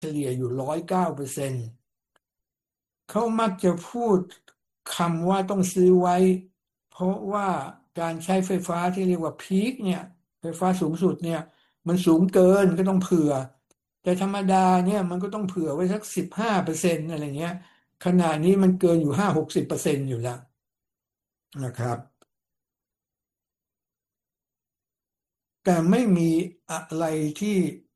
เฉลี่ยอยู่109%เขามักจะพูดคำว่าต้องซื้อไว้เพราะว่าการใช้ไฟฟ้าที่เรียกว่าพีคเนี่ยไฟฟ้าสูงสุดเนี่ยมันสูงเกินก็ต้องเผื่อแต่ธรรมดาเนี่ยมันก็ต้องเผื่อไว้สัก15%อะไรเงี้ยขณะนี้มันเกินอยู่50-60%อยู่แล้วนะครับแต่ไม่มีอะไรที่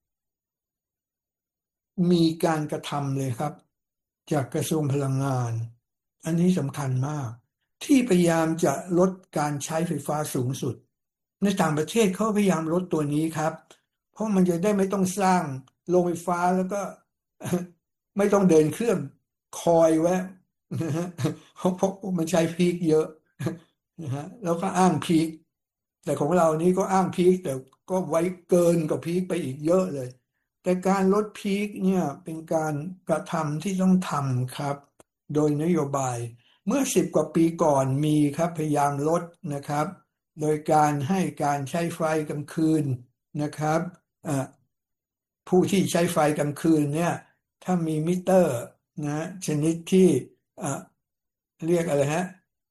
มีการกระทำเลยครับจากกระทรวงพลังงานอันนี้สำคัญมากที่พยายามจะลดการใช้ไฟฟ้าสูงสุดในต่างประเทศเขาพยายามลดตัวนี้ครับเพราะมันจะได้ไม่ต้องสร้างโรงไฟฟ้าแล้วก็ไม่ต้องเดินเครื่องคอยไว้นะฮะเพราะมันใช้พีคเยอะนะฮะแล้วก็อ้างพีคแต่ของเรานี้ก็อ้างพีคแต่ก็ไว้เกินกับพีคไปอีกเยอะเลย แต่การลดพีคเนี่ยเป็นการกระทำที่ต้องทำครับโดยนโยบายเมื่อ10 กว่าปีก่อนมีครับพยายามลดนะครับโดยการให้การใช้ไฟกลางคืนนะครับเอ่อผู้ที่ใช้ไฟกลางคืนเนี่ยถ้ามีมิเตอร์นะชนิดที่เอ่อเรียกอะไรฮะ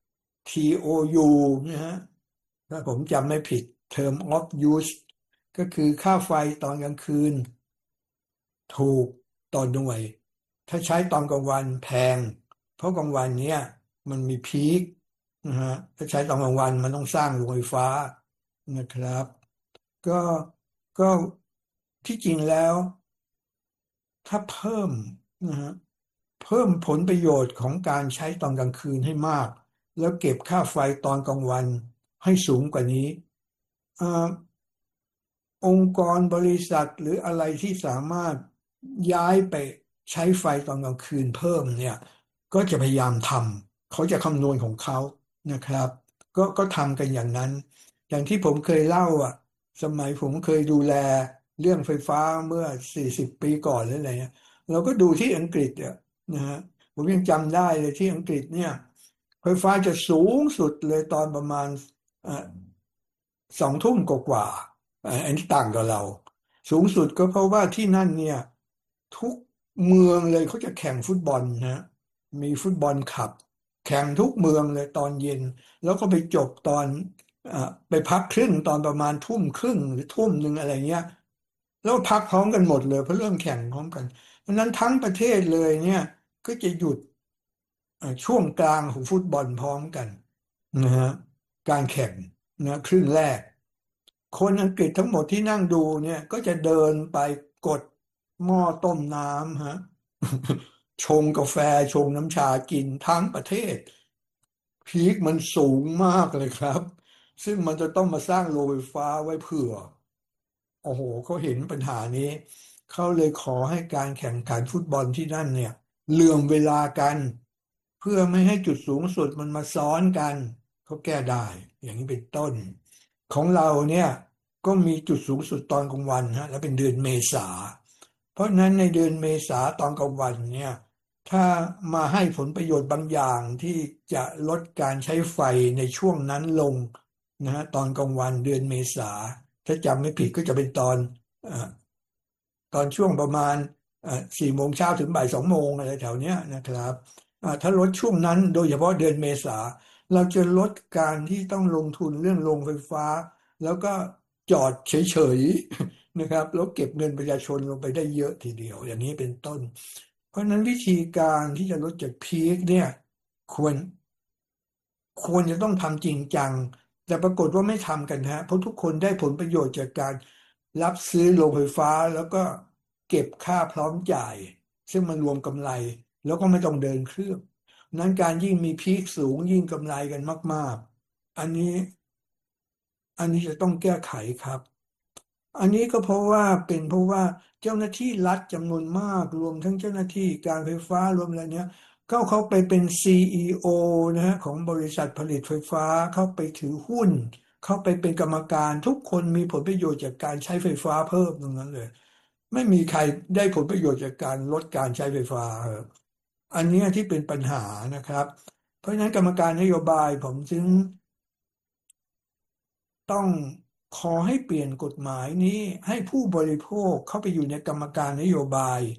TOU นะฮะถ้าผมจำไม่ผิด Term of Use ก็คือค่าไฟตอนกลางคืน ถูกต่อหน่วยถ้าใช้ตอนกลางวันแพงเพราะกลางวันเนี้ยมันมีพีคนะฮะถ้าใช้ตอนกลางวันมันต้องสร้างโรงไฟฟ้านะครับก็ก็ที่จริงแล้วถ้าเพิ่มนะฮะเพิ่มผลประโยชน์ของการใช้ตอนกลางคืนให้มากแล้วเก็บค่าไฟตอนกลางวันให้สูงกว่านี้เอ่อ องค์กรบริษัทหรืออะไรที่สามารถย้ายไปใช้ไฟตอนกลางคืนเพิ่มเนี่ยก็จะพยายามทำเขาจะคำนวณของเขานะครับก็ทำกันอย่างนั้นอย่างที่ผมเคยเล่าอ่ะสมัยผมเคยดูแลเรื่องไฟฟ้าเมื่อ40 ปีก่อนหรืออะไรเงี้ยเราก็ดูที่อังกฤษอ่ะนะฮะผมยังจำได้เลยที่อังกฤษเนี่ยไฟฟ้าจะสูงสุดเลยตอนประมาณเอ่อ2 ทุ่มกว่า อันนี้ต่างกับเราสูงสุดก็เพราะว่าที่นั่นเนี่ยทุกเมืองเลยเขาจะแข่งฟุตบอลนะมีฟุตบอลคลับแข่งทุกเมืองเลยตอนเย็นแล้วก็ไปจบตอนเอ่อไปพักครึ่งตอนประมาณทุ่มครึ่งหรือทุ่ม 1อะไรเงี้ยแล้วพักพร้อมกันหมดเลยเพราะเริ่มแข่งพร้อมกันเพราะฉะนั้นทั้งประเทศเลยเนี่ยก็จะหยุดช่วงกลางของฟุตบอลพร้อมกันนะฮะการแข่งนะครึ่งแรก คนอังกฤษทั้งหมดที่นั่งดูเนี่ยก็จะเดินไปกดหม้อต้มน้ำฮะชงกาแฟชงน้ำชากินทั้งประเทศพีคมันสูงมากเลยครับซึ่งมันจะต้องมาสร้างโรงไฟฟ้าไว้เผื่อโอ้โหเขาเห็นปัญหานี้เขาเลยขอให้การแข่งขันฟุตบอลที่นั่นเนี่ยเหลื่อมเวลากันเพื่อไม่ให้จุดสูงสุดมันมาซ้อนกันเขาแก้ได้อย่างนี้เป็นต้น ของเราเนี่ยก็มีจุดสูงสุดตอนกลางวันฮะแล้วเป็นเดือนเมษาเพราะฉะนั้นในเดือนเมษาตอนกลางวันเนี่ยถ้ามาให้ผลประโยชน์บางอย่างที่จะลดการใช้ไฟในช่วงนั้นลงนะฮะตอนกลางวันเดือนเมษาถ้าจำไม่ผิดก็จะเป็นเอ่อตอนช่วงประมาณ4 โมงเช้าถึงบ่าย 2 โมงอะไรแถวเนี้ยนะครับถ้าลดช่วงนั้นโดยเฉพาะเดือนเมษาเราจะลดการที่ต้องลงทุนเรื่องโรงไฟฟ้า แล้วก็จอดเฉยๆนะครับแล้วเก็บเงินประชาชนลงไปได้เยอะทีเดียวอย่างนี้เป็นต้นเพราะฉะนั้นวิธีการที่จะลดจากพีคเนี่ยควรควรจะต้องทำจริงจังแต่ปรากฏว่าไม่ทำกันฮะเพราะทุกคนได้ผลประโยชน์จากการรับซื้อโรงไฟฟ้าแล้วก็เก็บค่าพร้อมจ่ายซึ่งมันรวมกำไรแล้วก็ไม่ต้องเดินเครื่องนั้นการยิ่งมีพีคสูงยิ่งกำไรกันมากๆอันนี้จะต้องแก้ไขครับ อันนี้ก็เพราะว่าเจ้าหน้าที่รัฐจำนวนมากรวมทั้งเจ้าหน้าที่การไฟฟ้ารวมอะไรเนี้ยเขาไปเป็น CEO นะฮะของบริษัทผลิตไฟฟ้าเข้าไปถือหุ้นเข้าไปเป็นกรรมการทุกคนมีผลประโยชน์จากการใช้ไฟฟ้าเพิ่มตรงนั้นเลยไม่มีใครได้ผลประโยชน์จากการลดการใช้ไฟฟ้าครับอันเนี้ยที่เป็นปัญหานะครับเพราะฉะนั้นกรรมการนโยบายผมจึง ต้องขอให้เปลี่ยนกฎหมายนี้ให้ผู้บริโภคเข้าไปอยู่ในกรรมการนโยบาย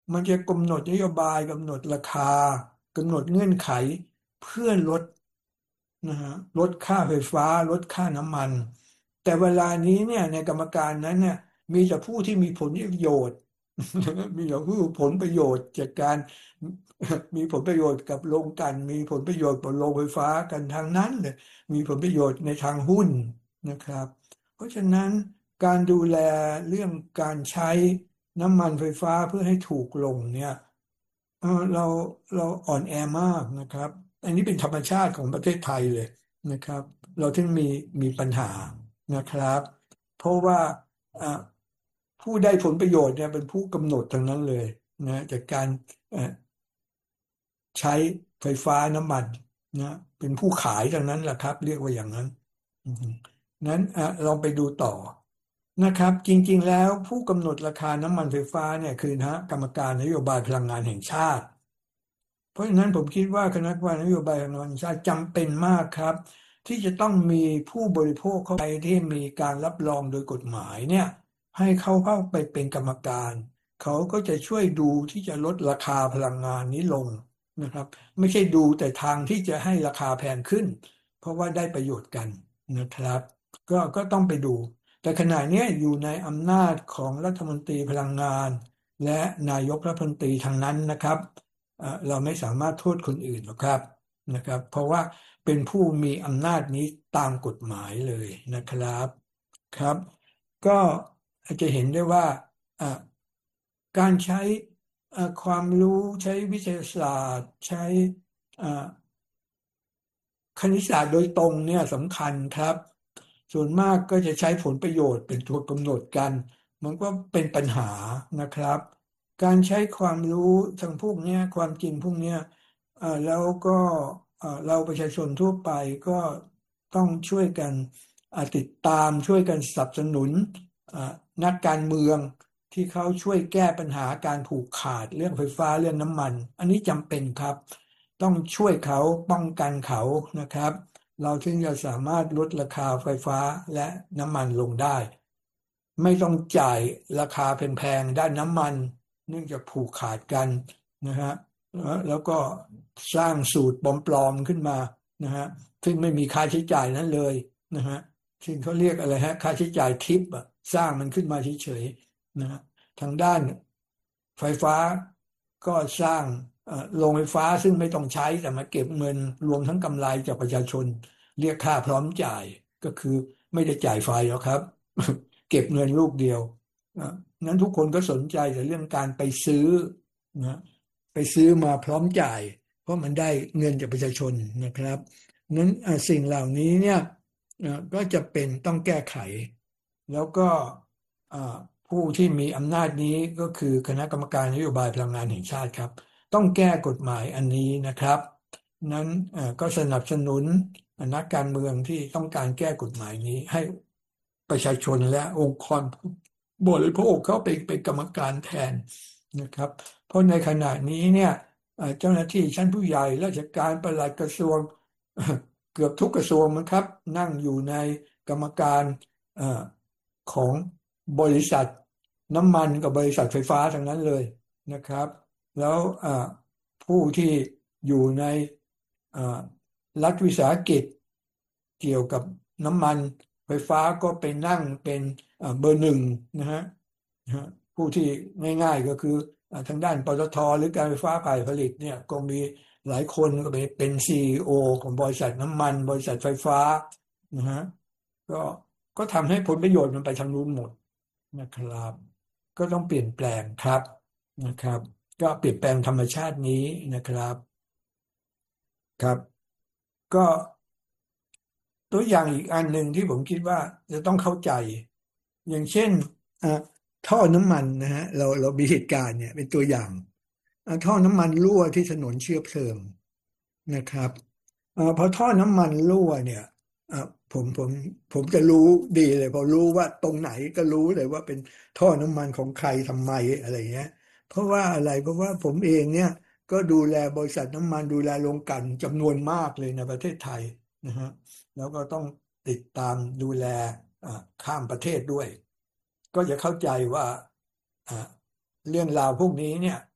มันจะกำหนดนโยบายกำหนดราคากำหนดเงื่อนไขเพื่อลดนะฮะลดค่าไฟฟ้าลดค่าน้ำมันแต่เวลานี้เนี่ยในกรรมการนั้นเนี่ยมีแต่ผู้ที่มีผลประโยชน์มีแต่ผู้ผลประโยชน์จากการมีผลประโยชน์กับโรงกลั่นมีผลประโยชน์กับโรงไฟฟ้ากันทางนั้นเลยมีผลประโยชน์ในทางหุ้นนะครับเพราะฉะนั้นการดูแลเรื่องการใช้น้ำมันไฟฟ้าเพื่อให้ถูกลงเนี่ย เราอ่อนแอมากนะครับอันนี้เป็นธรรมชาติของประเทศไทยเลยนะครับเราถึงมีปัญหานะครับเพราะว่าอ่าผู้ได้ผลประโยชน์เนี่ยเป็นผู้กำหนดทั้งนั้นเลยนะจากการเอ่อใช้ไฟฟ้าน้ำมันนะเป็นผู้ขายทั้งนั้นแหละครับเรียกว่าอย่างนั้นอือฮึนั้นลองไปดูต่อนะครับจริงๆแล้วผู้กำหนดราคาน้ำมันไฟฟ้าเนี่ยคือนะกรรมการนโยบายพลังงานแห่งชาติ เพราะฉะนั้นผมคิดว่าคณะกรรมการนโยบายพลังงานแห่งชาติจำเป็นมากครับที่จะต้องมีผู้บริโภคเข้าไปที่มีการรับรองโดยกฎหมายเนี่ยให้เข้าไปเป็นกรรมการเขาก็จะช่วยดูที่จะลดราคาพลังงานนี้ลงนะครับไม่ใช่ดูแต่ทางที่จะให้ราคาแพงขึ้นเพราะว่าได้ประโยชน์กันนะครับก็ต้องไปดูแต่ขณะเนี้ยอยู่ในอำนาจของรัฐมนตรีพลังงานและนายกรัฐมนตรีทางนั้นนะครับ เราไม่สามารถโทษคนอื่นหรอกครับนะครับเพราะว่าเป็นผู้มีอำนาจนี้ตามกฎหมายเลยนะครับครับก็อาจจะเห็นได้ว่าอ่าการใช้ความรู้ใช้วิทยาศาสตร์ใช้อ่า คณิตศาสตร์โดยตรงเนี่ยสำคัญครับส่วนมากก็จะใช้ผลประโยชน์เป็นตัวกำหนดกันมันก็เป็นปัญหานะครับการใช้ความรู้ทางพวกเนี้ยความจริงพวกเนี้ยแล้วก็เราประชาชนทั่วไปก็ต้องช่วยกันติดตามช่วยกันสนับสนุนอ่านักการเมืองที่เขาช่วยแก้ปัญหาการผูกขาดเรื่องไฟฟ้าเรื่องน้ำมันอันนี้จำเป็นครับ ต้องช่วยเขาป้องกันเขานะครับเราถึงจะสามารถลดราคาไฟฟ้าและน้ำมันลงได้ไม่ต้องจ่ายราคาแพงๆด้านน้ำมันเนื่องจากผูกขาดกันนะฮะแล้วก็สร้างสูตรปลอมๆขึ้นมานะฮะซึ่งไม่มีค่าใช้จ่ายนั้นเลยนะฮะซึ่งเขาเรียกอะไรฮะค่าใช้จ่ายทิปอะสร้างมันขึ้นมาเฉยๆนะฮะทางด้านไฟฟ้าก็สร้าง โรงไฟฟ้าซึ่งไม่ต้องใช้แต่มาเก็บเงินรวมทั้งกำไรจากประชาชนเรียกค่าพร้อมจ่ายก็คือไม่ได้จ่ายไฟแล้วครับเก็บเงินลูกเดียวอ่ะนั้นทุกคนก็สนใจแต่เรื่องการไปซื้อนะไปซื้อมาพร้อมจ่ายเพราะมันได้เงินจากประชาชนนะครับนั้นสิ่งเหล่านี้เนี่ยก็จะเป็นต้องแก้ไขแล้วก็อ่าผู้ที่มีอำนาจนี้ก็คือคณะกรรมการนโยบายพลังงานแห่งชาติครับ ต้องแก้กฎหมายอันนี้นะครับนั้นก็สนับสนุนนักการเมืองที่ต้องการแก้กฎหมายนี้ให้ประชาชนและองค์กรผู้บริโภคเข้าไปเป็นกรรมการแทนนะครับเพราะในขณะนี้เนี่ยเจ้าหน้าที่ชั้นผู้ใหญ่ราชการปลัดกระทรวงเกือบทุกกระทรวงมั้งครับนั่งอยู่ในกรรมการเอ่อของบริษัทน้ำมันกับบริษัทไฟฟ้าทั้งนั้นเลยนะครับ แล้วผู้ที่อยู่ในอ่ารัฐวิสาหกิจเกี่ยวกับน้ำมันไฟฟ้าก็ไปนั่งเป็นเบอร์หนึ่งนะฮะนะฮะผู้ที่ง่ายๆก็คือทางด้านปตทหรือการไฟฟ้าฝ่ายผลิตเนี่ยก็มีหลายคนก็ไปเป็นซีอีโอของบริษัทน้ำมันบริษัทไฟฟ้านะฮะก็ก็ทำให้ผลประโยชน์มันไปทางนู้นหมดนะครับก็ต้องเปลี่ยนแปลงครับนะครับ ก็เปลี่ยนแปลงธรรมชาตินี้นะครับครับก็ตัวอย่างอีกอันหนึ่งที่ผมคิดว่าจะต้องเข้าใจอย่างเช่นอ่าท่อน้ำมันนะฮะเรามีเหตุการณ์เนี่ยเป็นตัวอย่างท่อน้ำมันรั่วที่ถนนเชื้อเพลิงนะครับพอท่อน้ำมันรั่วเนี่ยอ่าผมผมผมจะรู้ดีเลยพอรู้ว่าตรงไหนก็รู้เลยว่าเป็นท่อน้ำมันของใครทำไมอะไรเงี้ย เพราะว่าอะไรเพราะว่าผมเองเนี่ยก็ดูแลบริษัทน้ำมันดูแลโรงกลั่นจำนวนมากเลยในประเทศไทยนะฮะแล้วก็ต้องติดตามดูแลอ่าข้ามประเทศด้วยก็จะเข้าใจว่าอ่าเรื่องราวพวกนี้เนี่ย